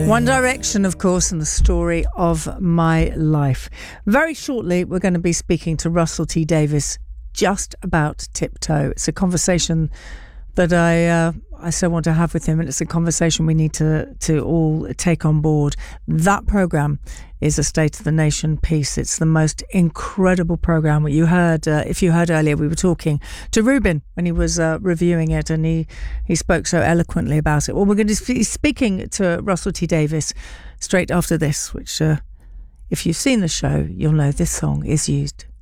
One Direction, of course, and the story of my life. Very shortly, we're going to be speaking to Russell T Davies just about Tiptoe. It's a conversation that I so want to have with him, and it's a conversation we need to all take on board. That programme is a State of the Nation piece. It's the most incredible programme. You heard, if you heard earlier, we were talking to Ruben when he was reviewing it, and he spoke so eloquently about it. Well, we're going to be speaking to Russell T Davies straight after this, which if you've seen the show, you'll know this song is used